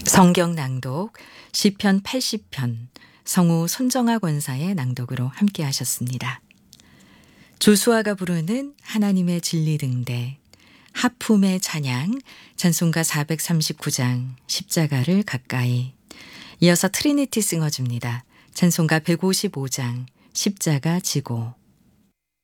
성경 낭독 시편 80편 성우 손정아 권사의 낭독으로 함께 하셨습니다. 조수아가 부르는 하나님의 진리 등대, 하품의 찬양, 찬송가 439장 십자가를 가까이. 이어서 트리니티 싱어즈입니다. 찬송가 155장 십자가 지고.